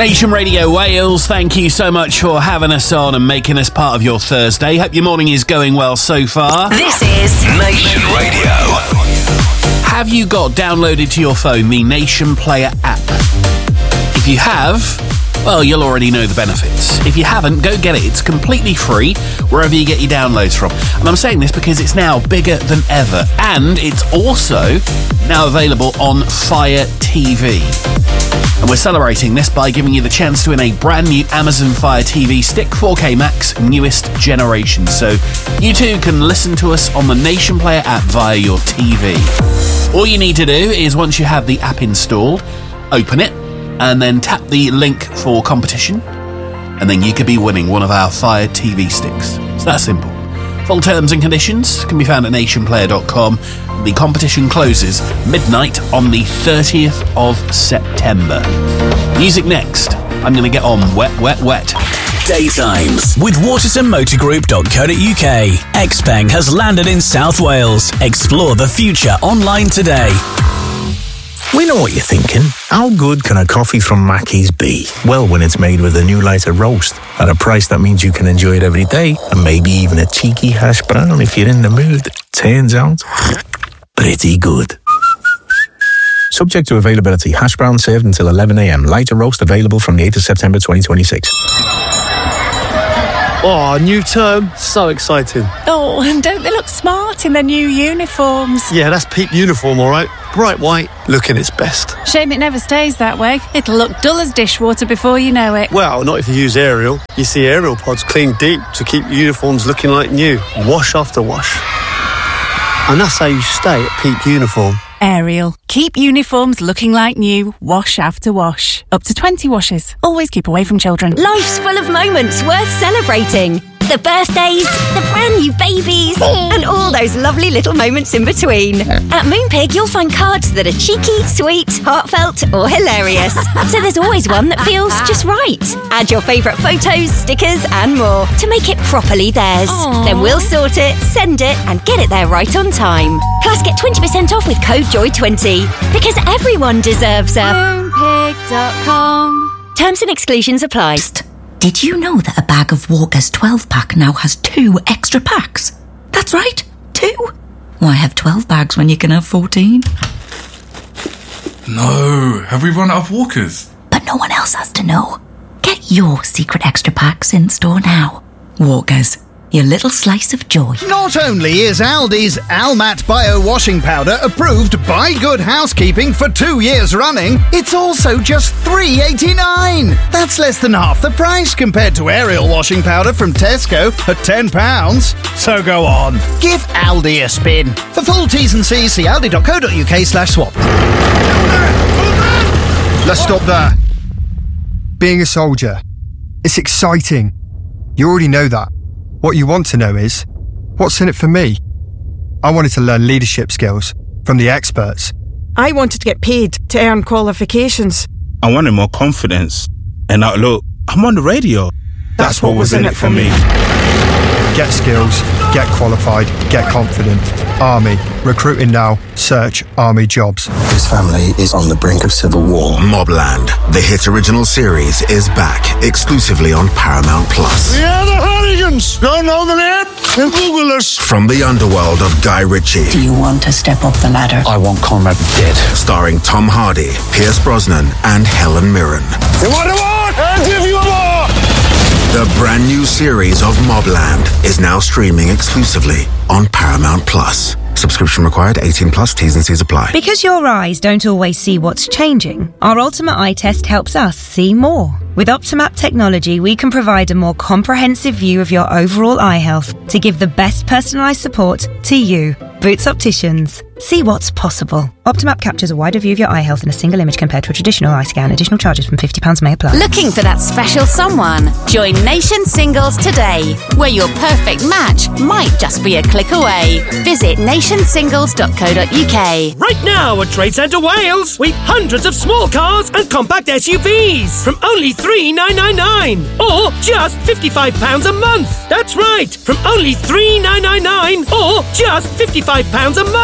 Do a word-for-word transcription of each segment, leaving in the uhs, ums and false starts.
Nation Radio Wales, thank you so much for having us on and making us part of your Thursday. Hope your morning is going well so far. This is Nation Radio. Have you got downloaded to your phone the Nation Player app? If you have, well, you'll already know the benefits. If you haven't, go get it. It's completely free wherever you get your downloads from. And I'm saying this because it's now bigger than ever. And it's also now available on Fire T V. And we're celebrating this by giving you the chance to win a brand new Amazon Fire T V Stick four K Max newest generation. So you too can listen to us on the Nation Player app via your T V. All you need to do is, once you have the app installed, open it and then tap the link for competition, and then you could be winning one of our Fire T V sticks. It's that simple. Full terms and conditions can be found at nation player dot com. The competition closes midnight on the thirtieth of September. Music next. I'm going to get on Wet, Wet, Wet. Daytimes with waterton motor group dot co dot uk. Xpeng has landed in South Wales. Explore the future online today. We know what you're thinking. How good can a coffee from Mackey's be? Well, when it's made with a new lighter roast at a price that means you can enjoy it every day, and maybe even a cheeky hash brown if you're in the mood. Turns out, pretty good. Subject to availability. Hash brown served until eleven a.m. Lighter roast available from the eighth of September twenty twenty-six. Oh, new term. So exciting. Oh, and don't they look smart in their new uniforms? Yeah, that's peak uniform, all right. Bright white, looking its best. Shame it never stays that way. It'll look dull as dishwater before you know it. Well, not if you use Ariel. You see Ariel pods clean deep to keep uniforms looking like new. Wash after wash. And that's how you stay at peak uniform. Ariel. Keep uniforms looking like new, wash after wash. Up to twenty washes. Always keep away from children. Life's full of moments worth celebrating. The birthdays, the brand new babies, and all those lovely little moments in between. At Moonpig, you'll find cards that are cheeky, sweet, heartfelt, or hilarious. So there's always one that feels just right. Add your favourite photos, stickers, and more to make it properly theirs. Aww. Then we'll sort it, send it, and get it there right on time. Plus, get twenty percent off with code joy twenty. Because everyone deserves a Moonpig dot com. Terms and exclusions apply. Did you know that a bag of Walker's twelve pack now has two extra packs? That's right, two. Why have twelve bags when you can have fourteen? No, have we run out of Walkers? But no one else has to know. Get your secret extra packs in store now. Walker's, your little slice of joy. Not only is Aldi's Almat Bio Washing Powder approved by Good Housekeeping for two years running, it's also just three eighty-nine. That's less than half the price compared to Ariel washing powder from Tesco at ten pounds. So go on, give Aldi a spin. For full T's and C's, see aldi dot co dot uk slash swap. Let's stop there. Being a soldier, it's exciting. You already know that. What you want to know is, what's in it for me? I wanted to learn leadership skills from the experts. I wanted to get paid to earn qualifications. I wanted more confidence. And now look, I'm on the radio. That's, That's what, what was in it for me. Get skills, get qualified, get confident. Army. Recruiting now. Search Army jobs. His family is on the brink of civil war. Mobland, the hit original series, is back exclusively on Paramount Plus. We are the Hooligans. Don't know the name? Then Google us. From the underworld of Guy Ritchie. Do you want to step up the ladder? I want Conrad dead. Starring Tom Hardy, Pierce Brosnan, and Helen Mirren. You want a war? I'll give you a war. The brand new series of Mobland is now streaming exclusively on Paramount Plus. Subscription required, eighteen plus, T's and C's apply. Because your eyes don't always see what's changing, our Ultimate Eye Test helps us see more. With Optimap technology, we can provide a more comprehensive view of your overall eye health to give the best personalised support to you. Boots Opticians. See what's possible. Optimap captures a wider view of your eye health in a single image compared to a traditional eye scan. Additional charges from fifty pounds may apply. Looking for that special someone? Join Nation Singles today, where your perfect match might just be a click away. Visit nation singles dot co dot uk. Right now at Trade Centre Wales, we've hundreds of small cars and compact S U Vs from only three nine nine nine or just fifty-five pounds a month. That's right, from only three nine nine or just fifty-five pounds a month.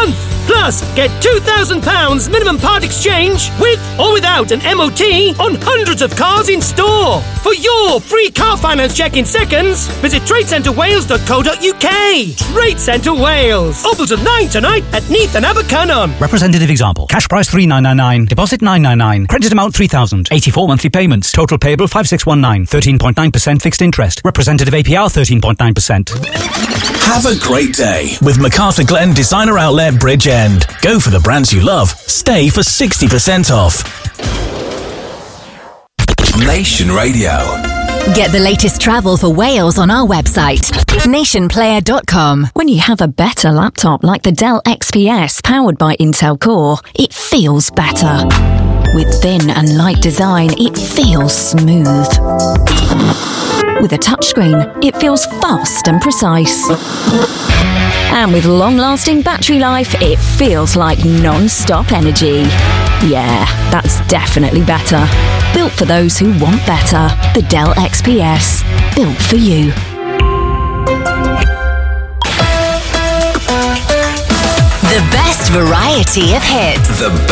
Plus, get two thousand pounds minimum part exchange with or without an M O T on hundreds of cars in store. For your free car finance check in seconds, visit trade centre wales dot co dot uk. Trade Centre Wales. Open till nine tonight at Neath and Abercynon. Representative example. Cash price three thousand nine hundred ninety-nine. Deposit nine hundred ninety-nine. Credit amount three thousand. eighty-four monthly payments. Total payable five six one nine. thirteen point nine percent fixed interest. Representative A P R thirteen point nine percent. Have a great day with MacArthur Glen Designer Outlet Bridgend. Go for the brands you love. Stay for sixty percent off. Nation Radio. Get the latest travel for Wales on our website, nation player dot com. When you have a better laptop like the Dell X P S powered by Intel Core, it feels better. With thin and light design, it feels smooth. With a touchscreen, it feels fast and precise. And with long-lasting battery life, it feels like non-stop energy. Yeah, that's definitely better. Built for those who want better. The Dell X P S. Built for you. The best variety of hits. The